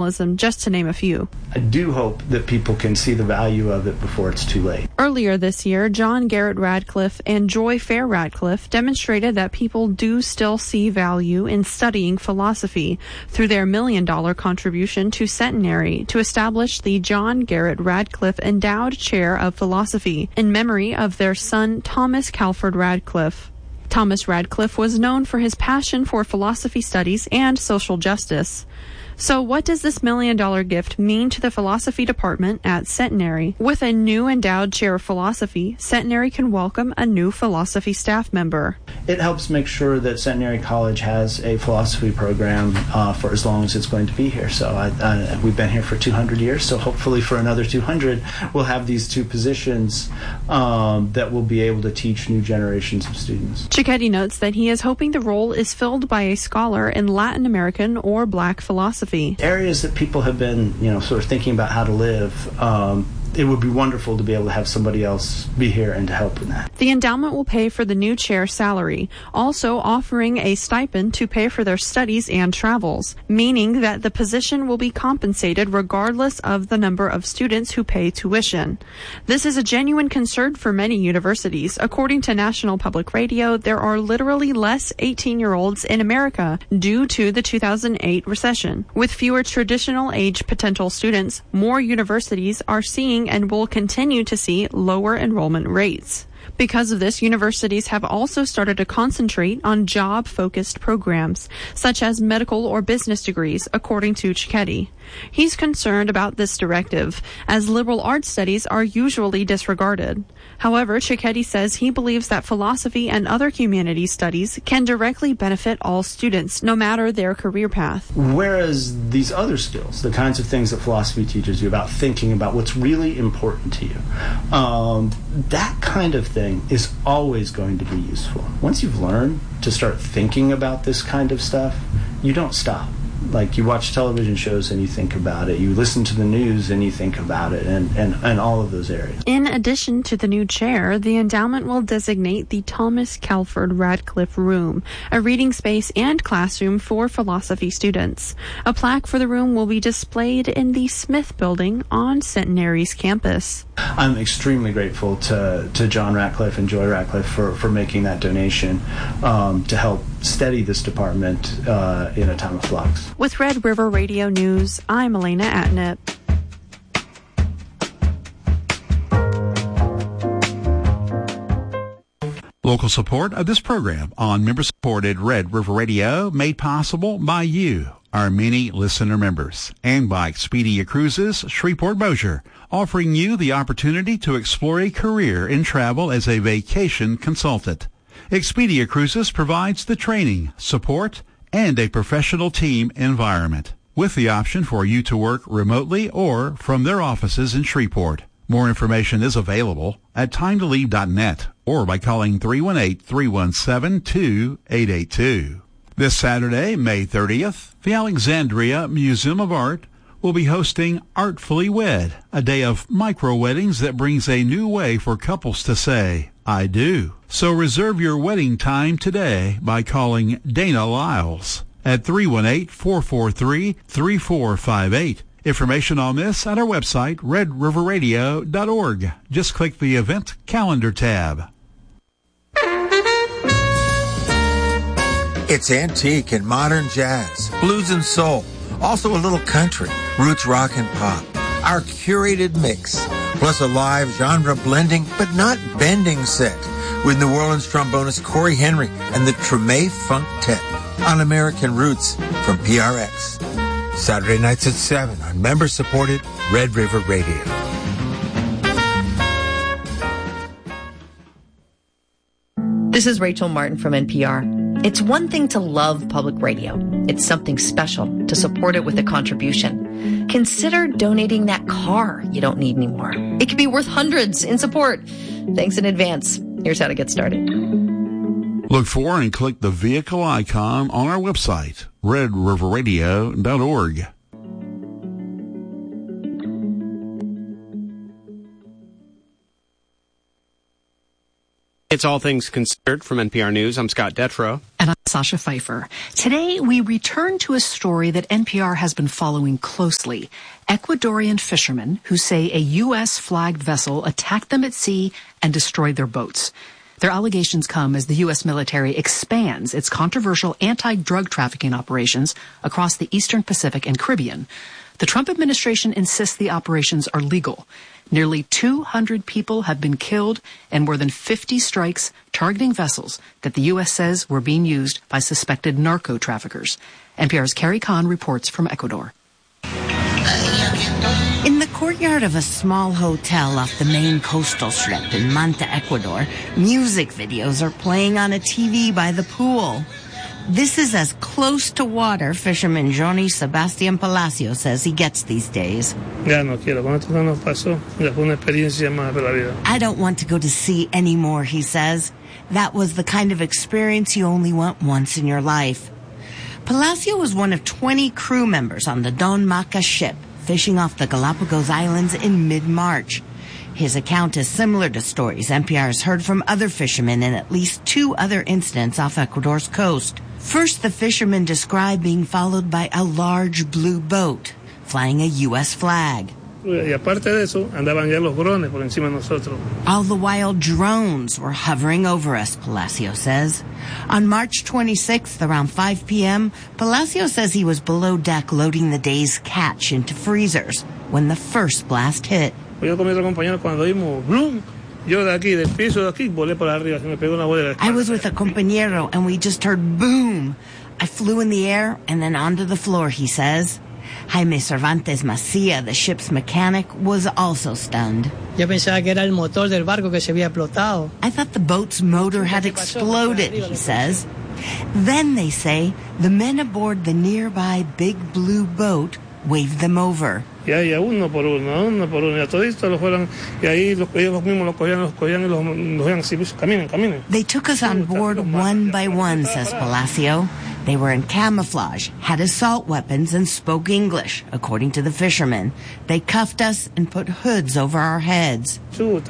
journalism, just to name a few. I do hope that people can see the value of it before it's too late. Earlier this year, John Garrett Radcliffe and Joy Fair Radcliffe demonstrated that people do still see value in studying philosophy through their $1 million contribution to Centenary to establish the John Garrett Radcliffe Endowed Chair of Philosophy in memory of their son Thomas Calford Radcliffe. Thomas Radcliffe was known for his passion for philosophy studies and social justice. So what does this $1 million gift mean to the philosophy department at Centenary? With a new endowed chair of philosophy, Centenary can welcome a new philosophy staff member. It helps make sure that Centenary College has a philosophy program for as long as it's going to be here. So we've been here for 200 years, so hopefully for another 200 we'll have these two positions that will be able to teach new generations of students. Cicchetti notes that he is hoping the role is filled by a scholar in Latin American or Black philosophy. Areas that people have been, sort of thinking about how to live, it would be wonderful to be able to have somebody else be here and to help in that. The endowment will pay for the new chair's salary, also offering a stipend to pay for their studies and travels, meaning that the position will be compensated regardless of the number of students who pay tuition. This is a genuine concern for many universities. According to National Public Radio, there are literally less 18-year-olds in America due to the 2008 recession. With fewer traditional age potential students, more universities are seeing and will continue to see lower enrollment rates. Because of this, universities have also started to concentrate on job-focused programs, such as medical or business degrees, according to Cicchetti. He's concerned about this directive, as liberal arts studies are usually disregarded. However, Cicchetti says he believes that philosophy and other humanities studies can directly benefit all students, no matter their career path. Whereas these other skills, the kinds of things that philosophy teaches you about thinking about what's really important to you, that kind of thing is always going to be useful. Once you've learned to start thinking about this kind of stuff, you don't stop. Like, you watch television shows and you think about it. You listen to the news and you think about it, and all of those areas. In addition to the new chair, the endowment will designate the Thomas Calford Radcliffe Room, a reading space and classroom for philosophy students. A plaque for the room will be displayed in the Smith Building on Centenary's campus. I'm extremely grateful to John Radcliffe and Joy Radcliffe for making that donation to help steady this department in a time of flux. With Red River Radio News, I'm Elena Atnett. Local support of this program on member-supported Red River Radio made possible by you, our many listener members, and by Expedia Cruises Shreveport-Bossier, offering you the opportunity to explore a career in travel as a vacation consultant. Expedia Cruises provides the training, support, and a professional team environment, with the option for you to work remotely or from their offices in Shreveport. More information is available at timetolive.net or by calling 318-317-2882. This Saturday, May 30th, the Alexandria Museum of Art will be hosting Artfully Wed, a day of micro-weddings that brings a new way for couples to say, I do. So reserve your wedding time today by calling Dana Lyles at 318-443-3458. Information on this at our website, redriverradio.org. Just click the event calendar tab. It's antique and modern jazz, blues and soul, also a little country, roots rock and pop. Our curated mix, plus a live genre blending but not bending set with New Orleans trombonist Corey Henry and the Treme Funk Tet on American Roots from PRX. Saturday nights at 7 on member-supported Red River Radio. This is Rachel Martin from NPR. It's one thing to love public radio. It's something special to support it with a contribution. Consider donating that car you don't need anymore. It could be worth hundreds in support. Thanks in advance. Here's how to get started. Look for and click the vehicle icon on our website, redriverradio.org. It's All Things Considered from NPR News. I'm Scott Detrow. And I'm Sasha Pfeiffer. Today, we return to a story that NPR has been following closely. Ecuadorian fishermen who say a U.S.-flagged vessel attacked them at sea and destroyed their boats. Their allegations come as the U.S. military expands its controversial anti-drug trafficking operations across the Eastern Pacific and Caribbean. The Trump administration insists the operations are legal. Nearly 200 people have been killed and more than 50 strikes targeting vessels that the U.S. says were being used by suspected narco traffickers. NPR's Carrie Kahn reports from Ecuador. In the courtyard of a small hotel off the main coastal strip in Manta, Ecuador, music videos are playing on a TV by the pool. This is as close to water fisherman Johnny Sebastian Palacio says he gets these days. I don't want to go to sea anymore, he says. That was the kind of experience you only want once in your life. Palacio was one of 20 crew members on the Don Maca ship, fishing off the Galapagos Islands in mid-March. His account is similar to stories NPR has heard from other fishermen in at least 2 other incidents off Ecuador's coast. First, the fishermen describe being followed by a large blue boat, flying a U.S. flag. All the while, drones were hovering over us, Palacio says. On March 26th, around 5 p.m., Palacio says he was below deck loading the day's catch into freezers when the first blast hit. I was with a compañero and we just heard boom. I flew in the air and then onto the floor, he says. Jaime Cervantes Macia, the ship's mechanic, was also stunned. I thought the boat's motor had exploded, he says. Then, they say, the men aboard the nearby big blue boat waved them over. They took us on board one by one, says Palacio. They were in camouflage, had assault weapons, and spoke English, according to the fishermen. They cuffed us and put hoods over our heads.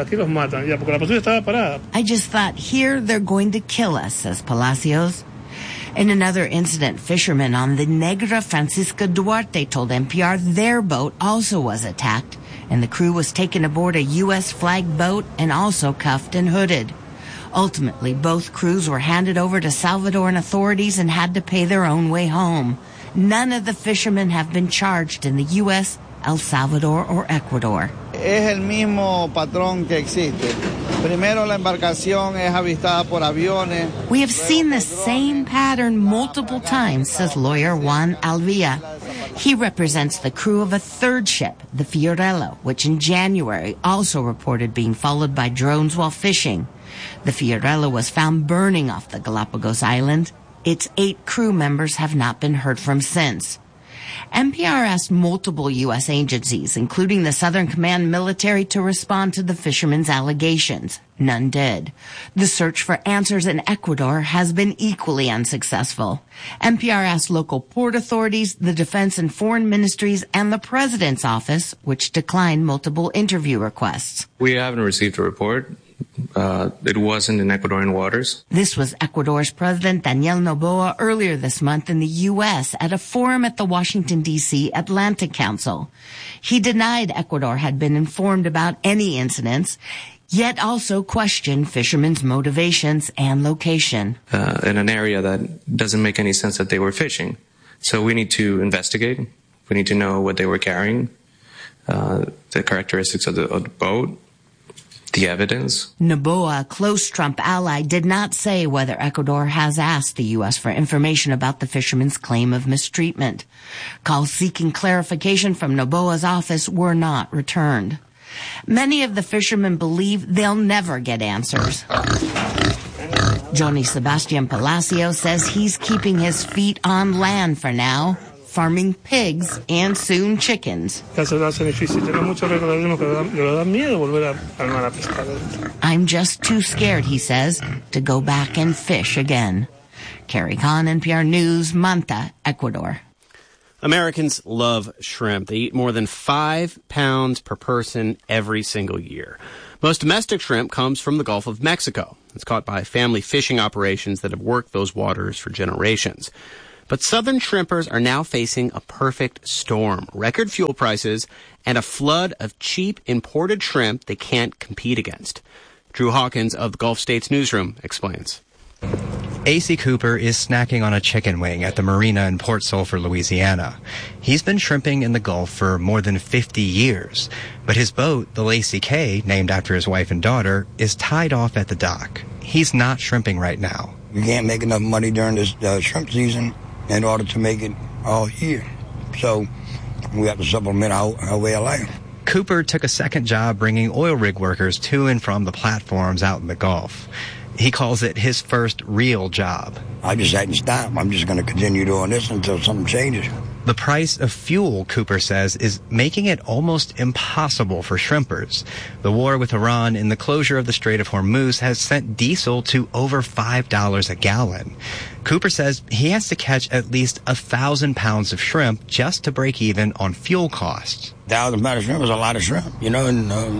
I just thought, here they're going to kill us, says Palacios. In another incident, fishermen on the Negra Francisca Duarte told NPR their boat also was attacked, and the crew was taken aboard a U.S.-flagged boat and also cuffed and hooded. Ultimately, both crews were handed over to Salvadoran authorities and had to pay their own way home. None of the fishermen have been charged in the U.S., El Salvador, or Ecuador. Es el mismo patrón que existe. Primero la embarcación es avistada por aviones. We have seen the same pattern multiple times, says lawyer Juan Alvia. He represents the crew of a third ship, the Fiorello, which in January also reported being followed by drones while fishing. The Fiorello was found burning off the Galapagos Island. Its 8 crew members have not been heard from since. NPR asked multiple U.S. agencies, including the Southern Command military, to respond to the fishermen's allegations. None did. The search for answers in Ecuador has been equally unsuccessful. NPR asked local port authorities, the defense and foreign ministries, and the president's office, which declined multiple interview requests. We haven't received a report. It wasn't in Ecuadorian waters. This was Ecuador's President Daniel Noboa earlier this month in the U.S. at a forum at the Washington, D.C. Atlantic Council. He denied Ecuador had been informed about any incidents, yet also questioned fishermen's motivations and location. In an area that doesn't make any sense that they were fishing. So we need to investigate. We need to know what they were carrying, the characteristics of the boat, the evidence. Noboa, a close Trump ally, did not say whether Ecuador has asked the U.S. for information about the fishermen's claim of mistreatment. Calls seeking clarification from Noboa's office were not returned. Many of the fishermen believe they'll never get answers. Johnny Sebastian Palacio says he's keeping his feet on land for now, farming pigs and soon chickens. I'm just too scared, he says, to go back and fish again. Carrie Kahn, NPR News, Manta, Ecuador. Americans love shrimp. They eat more than 5 pounds per person every single year. Most domestic shrimp comes from the Gulf of Mexico. It's caught by family fishing operations that have worked those waters for generations. But southern shrimpers are now facing a perfect storm, record fuel prices, and a flood of cheap imported shrimp they can't compete against. Drew Hawkins of the Gulf States Newsroom explains. A.C. Cooper is snacking on a chicken wing at the marina in Port Sulphur, Louisiana. He's been shrimping in the Gulf for more than 50 years, but his boat, the Lacey K, named after his wife and daughter, is tied off at the dock. He's not shrimping right now. You can't make enough money during this shrimp season in order to make it all year. So we have to supplement our way of life. Cooper took a second job bringing oil rig workers to and from the platforms out in the Gulf. He calls it his first real job. I just hadn't stopped. I'm just going to continue doing this until something changes. The price of fuel, Cooper says, is making it almost impossible for shrimpers. The war with Iran and the closure of the Strait of Hormuz has sent diesel to over $5 a gallon. Cooper says he has to catch at least 1,000 pounds of shrimp just to break even on fuel costs. 1,000 pounds of shrimp is a lot of shrimp, you know,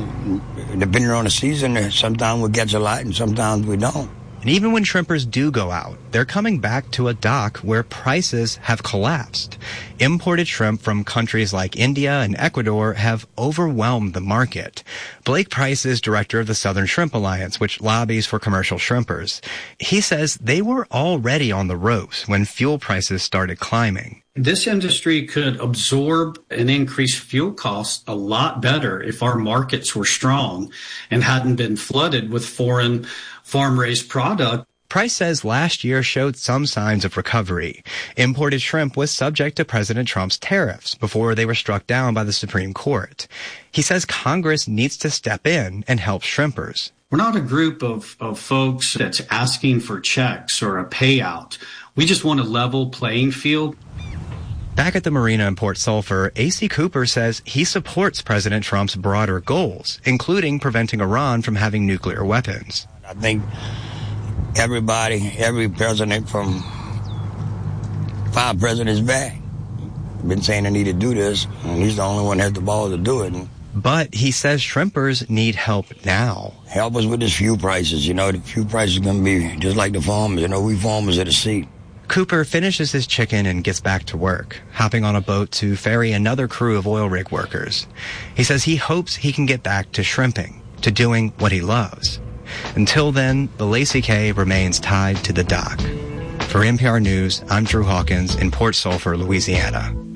and depending on the season, sometimes we catch a lot and sometimes we don't. And even when shrimpers do go out, they're coming back to a dock where prices have collapsed. Imported shrimp from countries like India and Ecuador have overwhelmed the market. Blake Price is director of the Southern Shrimp Alliance, which lobbies for commercial shrimpers. He says they were already on the ropes when fuel prices started climbing. This industry could absorb an increased fuel cost a lot better if our markets were strong and hadn't been flooded with foreign farm-raised product. Price says last year showed some signs of recovery. Imported shrimp was subject to President Trump's tariffs before they were struck down by the Supreme Court. He says Congress needs to step in and help shrimpers. We're not a group of folks that's asking for checks or a payout. We just want a level playing field. Back at the marina in Port Sulphur, A.C. Cooper says he supports President Trump's broader goals, including preventing Iran from having nuclear weapons. I think every president from 5 presidents back been saying they need to do this, and he's the only one that has the balls to do it. But he says shrimpers need help now. Help us with this fuel prices. You know, the fuel prices are going to be just like the farmers. You know, we farmers at the sea. Cooper finishes his chicken and gets back to work, hopping on a boat to ferry another crew of oil rig workers. He says he hopes he can get back to shrimping, to doing what he loves. Until then, the Lacey K remains tied to the dock. For NPR News, I'm Drew Hawkins in Port Sulphur, Louisiana.